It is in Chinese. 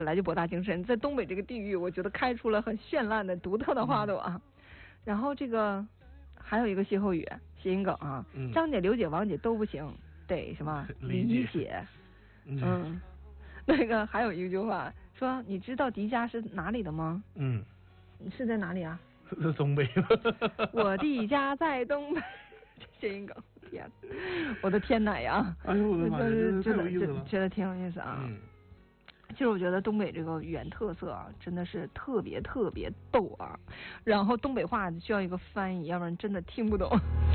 本来就博大精深，在东北这个地域，我觉得开出了很绚烂的、独特的花朵啊。然后这个还有一个歇后语、谐音梗啊，张姐、刘姐、王姐都不行，得什么理解。那个还有一句话说，你知道迪家是哪里的吗？是在哪里啊？ 是东北。 我的家在东北。谐音梗，天，我的天哪呀！ 哎呦我的妈呀，真的觉得挺有意思啊。其实我觉得东北这个语言特色啊，真的是特别特别逗啊。然后东北话需要一个翻译，要不然真的听不懂。